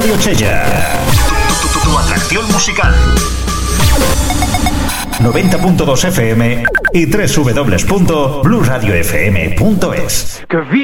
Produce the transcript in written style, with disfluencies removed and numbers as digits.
Radio Chella. Tu atracción musical. 90.2 FM y www.blueradiofm.es.